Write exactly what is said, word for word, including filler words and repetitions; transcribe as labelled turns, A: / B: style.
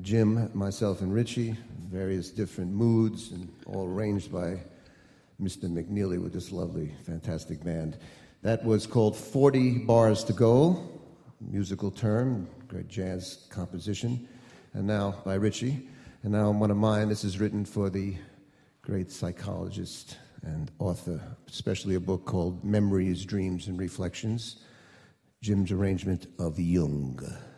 A: Jim, myself, and Richie, various different moods, and all arranged by Mister McNeely with this lovely, fantastic band. That was called forty Bars to Go, musical term, great jazz composition, and now by Richie. And now one of mine, this is written for the great psychologist and author, especially a book called Memories, Dreams, and Reflections, Jim's arrangement of Jung.